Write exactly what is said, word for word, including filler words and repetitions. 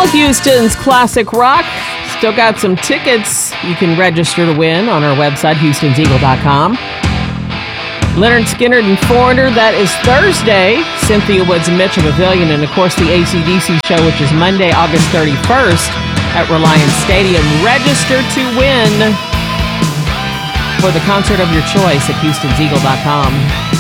All Houston's classic rock. Still got some tickets you can register to win on our website, houstons eagle dot com. Leonard Skinner and Foreigner, that is Thursday. Cynthia Woods and Mitchell Pavilion, and of course the A C D C show, which is Monday, August thirty-first at Reliance Stadium. Register to win for the concert of your choice at houstons eagle dot com.